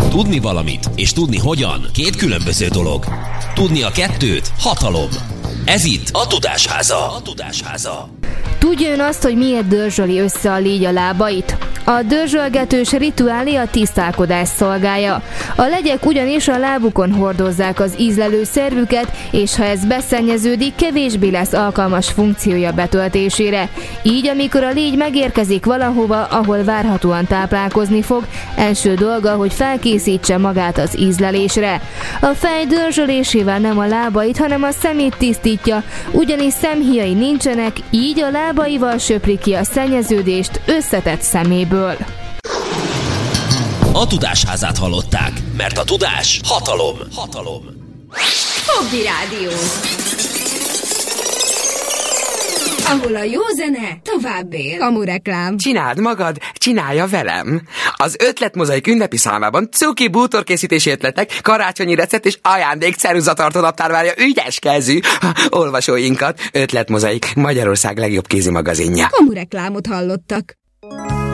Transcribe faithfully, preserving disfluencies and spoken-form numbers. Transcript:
Tudni valamit és tudni hogyan két különböző dolog. Tudni a kettőt hatalom. Ez itt a Tudásháza. A Tudásháza. Tudja ön azt, hogy miért dörzsöli össze a légy a lábait? A dörzsölgetős rituálé a tisztálkodás szolgálja. A legyek ugyanis a lábukon hordozzák az ízlelő szervüket, és ha ez beszennyeződik, kevésbé lesz alkalmas funkciója betöltésére. Így, amikor a légy megérkezik valahova, ahol várhatóan táplálkozni fog, első dolga, hogy felkészítse magát az ízlelésre. A fej dörzsölésével nem a lábait, hanem a szemét tisztítja, ugyanis szemhíjai nincsenek, így a lábaival söpri ki a szennyeződést összetett szeméből. A Tudásházát hallották, mert a tudás hatalom. Hatalom. Fogdi Rádió, ahol a jó zene tovább él. Kamureklám. Csináld magad, csinálja velem. Az ötletmozaik ünnepi számában cuki bútorkészítési ötletek, karácsonyi recept és ajándék ceruzatartónaptár várja ügyes kezű olvasóinkat. Ötletmozaik, Magyarország legjobb kézi magazinja. Kamureklámot hallottak.